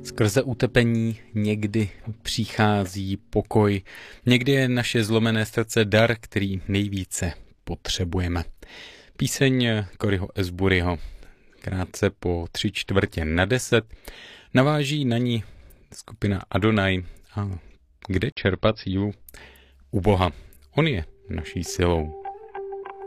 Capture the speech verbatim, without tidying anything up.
Skrze utrpení někdy přichází pokoj, někdy je naše zlomené srdce dar, který nejvíce potřebujeme. Píseň Coryho Asburyho, krátce po tři čtvrtě na deset, naváží na ní skupina Adonai. A kde čerpat sílu? U Boha. On je naší silou.